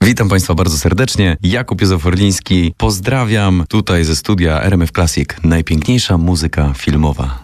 Witam Państwa bardzo serdecznie. Jakub Józef-Orliński. Pozdrawiam tutaj ze studia RMF Classic. Najpiękniejsza muzyka filmowa.